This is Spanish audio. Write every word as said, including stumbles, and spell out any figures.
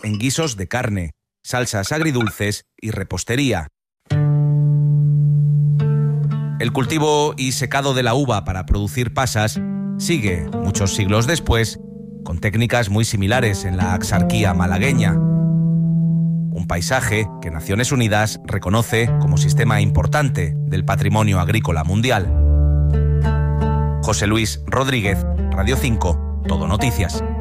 en guisos de carne, salsas agridulces y repostería. El cultivo y secado de la uva para producir pasas sigue, muchos siglos después, con técnicas muy similares en la Axarquía malagueña. Un paisaje que Naciones Unidas reconoce como sistema importante del patrimonio agrícola mundial. José Luis Rodríguez, Radio cinco, Todo Noticias.